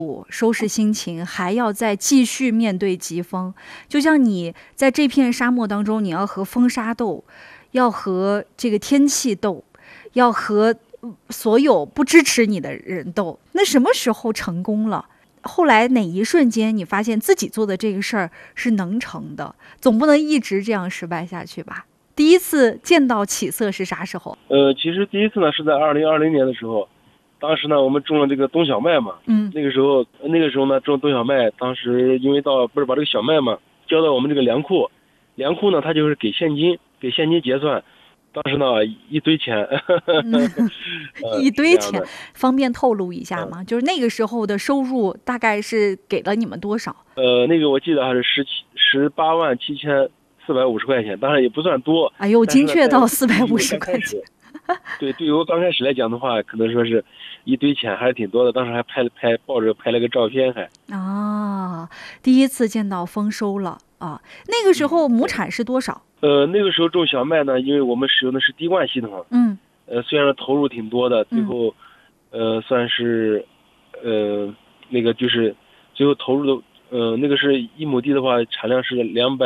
收拾心情，还要再继续面对疾风。就像你在这片沙漠当中，你要和风沙斗，要和这个天气斗，要和所有不支持你的人斗。那什么时候成功了？后来哪一瞬间你发现自己做的这个事儿是能成的？总不能一直这样失败下去吧？第一次见到起色是啥时候？ 其实第一次呢是在2020年的时候。当时呢，我们种了这个冬小麦嘛，那个时候呢种冬小麦，当时因为不是把这个小麦嘛交到我们这个粮库呢，它就是给现金结算，当时呢一堆钱， 一堆钱，方便透露一下吗？就是那个时候的收入大概是给了你们多少？ 那个我记得还是187450块钱，当然也不算多。 哎呦，精确到450块钱。 对，对于我刚开始来讲的话，可能说是一堆钱还是挺多的，当时还抱着拍了个照片还。 第一次见到丰收了啊！那个时候亩产是多少？ 那个时候种小麦呢，因为我们使用的是滴灌系统，虽然投入挺多的，最后，算是，那个就是最后投入的，那个是1亩地的话，产量是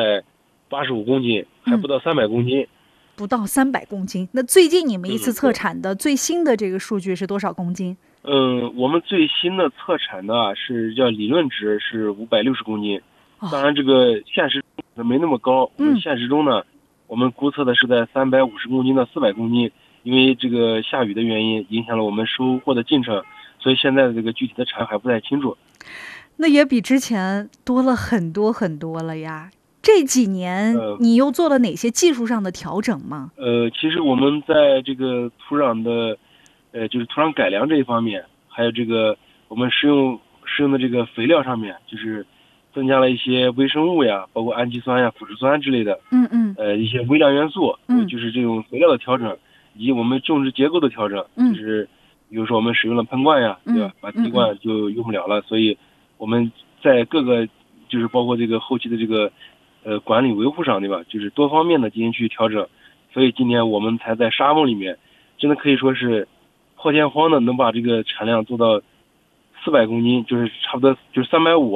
285公斤，还不到300公斤。 不到300公斤。那最近你们一次测产的最新的这个数据是多少公斤？ 我们最新的测产的是叫理论值是560公斤，当然这个现实没那么高。现实中呢，我们估测的是在350公斤到400公斤，因为这个下雨的原因影响了我们收获的进程，所以现在的这个具体的产还不太清楚。 那也比之前多了很多很多了呀。这几年你又做了哪些技术上的调整吗？ 其实我们在这个土壤的，就是土壤改良这一方面，还有这个我们使用的这个肥料上面，就是增加了一些微生物呀，包括氨基酸呀、腐殖酸之类的，一些微量元素，就是这种肥料的调整，以及我们种植结构的调整，就是比如说我们使用了喷灌呀，对吧？把滴灌就用不了了，所以我们在各个就是包括这个后期的这个。管理维护上，对吧？就是多方面的进行去调整，所以今年我们才在沙漠里面，真的可以说是破天荒的能把这个产量做到400公斤，就是差不多就是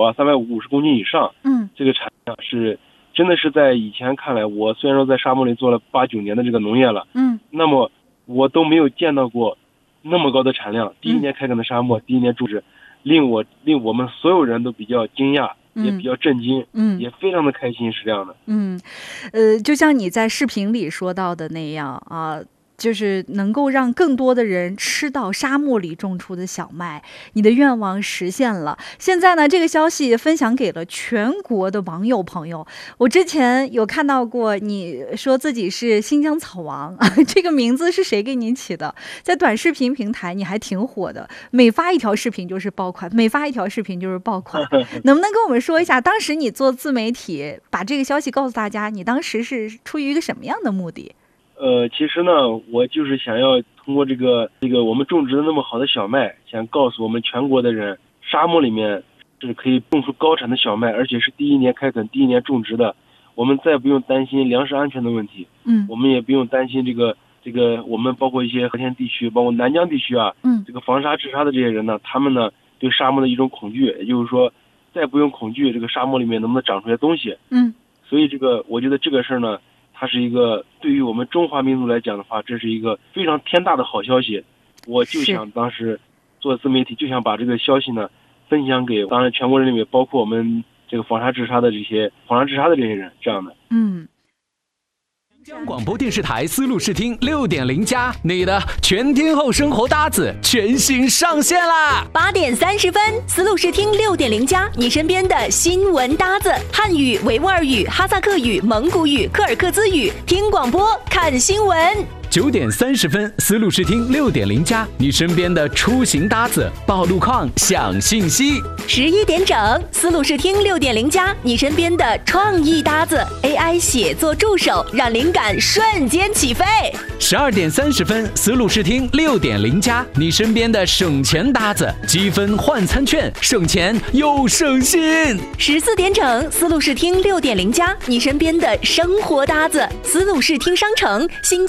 350公斤以上。这个产量是真的是在以前看来，我虽然说在沙漠里做了8、9年的这个农业了，那么我都没有见到过那么高的产量。第一年开垦的沙漠，第一年种植，令我们所有人都比较惊讶。也比较震惊，也非常的开心，是这样的。 就像你在视频里说到的那样啊，就是能够让更多的人吃到沙漠里种出的小麦，你的愿望实现了。现在呢，这个消息分享给了全国的网友朋友。我之前有看到过你说自己是新疆草王，这个名字是谁给你起的？在短视频平台你还挺火的，每发一条视频就是爆款，每发一条视频就是爆款。能不能跟我们说一下，当时你做自媒体把这个消息告诉大家，你当时是出于一个什么样的目的？ 其实呢，我就是想要通过这个我们种植的那么好的小麦，想告诉我们全国的人，沙漠里面是可以种出高产的小麦，而且是第一年开垦、第一年种植的，我们再不用担心粮食安全的问题，我们也不用担心这个我们包括一些和田地区，包括南疆地区啊，这个防沙治沙的这些人呢，他们呢对沙漠的一种恐惧，也就是说，再不用恐惧这个沙漠里面能不能长出来东西，所以我觉得这个事儿呢。它是一个对于我们中华民族来讲的话，这是一个非常天大的好消息。我就想当时做自媒体，就想把这个消息呢分享给当然全国人民，包括我们这个防沙治沙的这些人，这样的。 中央广播电视台丝路视听6.0+，你的全天候生活搭子全新上线啦 ！8点30分，丝路视听6.0+，你身边的新闻搭子，汉语、维吾尔语、哈萨克语、蒙古语、柯尔克孜语，听广播看新闻。 9点30分，丝路视听6.0+，你身边的出行搭子，报路况、享信息。 11点整，丝路视听6.0+，你身边的创意搭子 ，AI 写作助手，让灵感瞬间起飞。 12点30分，丝路视听6.0+，你身边的省钱搭子，积分换餐券，省钱又省心。 14点整，丝路视听6.0+，你身边的生活搭子，丝路视听商城，新疆特色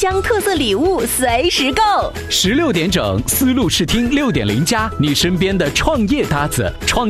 色礼物随时购。 16点整，思路试听6.0加，你身边的创业搭子，创